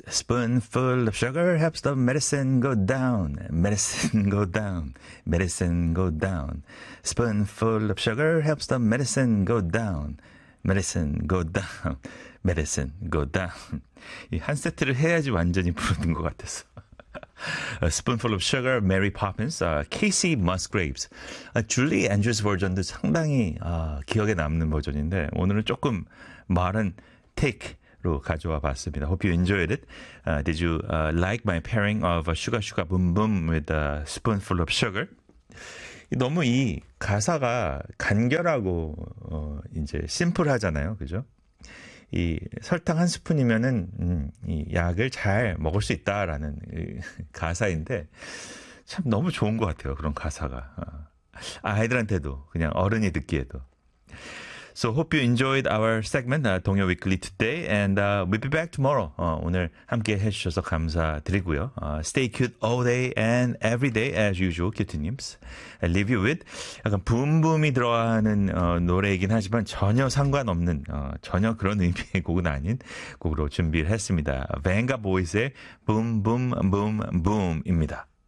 A spoonful of sugar helps the medicine go down. Medicine go down. Medicine go down. Spoonful of sugar helps the medicine go down. Medicine go down. Medicine go down. 이 한 세트를 해야지 완전히 부르는 것 같아서. A Spoonful of Sugar, Mary Poppins, Casey Musgraves. 줄리 앤드루스 버전도 상당히 기억에 남는 버전인데 오늘은 조금 마른 테이크로 가져와 봤습니다. Hope you enjoyed it. Did you like my pairing of Sugar Sugar Boom Boom with a Spoonful of Sugar? 너무 이 가사가 간결하고 이제 심플하잖아요, 그죠? 이 설탕 한 스푼이면은 이 약을 잘 먹을 수 있다라는 가사인데 참 너무 좋은 것 같아요. 그런 가사가 아이들한테도 그냥 어른이 듣기에도. So hope you enjoyed our segment 동요 위클리 today and we'll be back tomorrow. 오늘 함께 해주셔서 감사드리고요. Stay cute all day and every day as usual, 큐티님스. I leave you with 약간 붐붐이 들어가는 노래이긴 하지만 전혀 상관없는 전혀 그런 의미의 곡은 아닌 곡으로 준비를 했습니다. 뱅가 보이스의 붐붐붐붐입니다.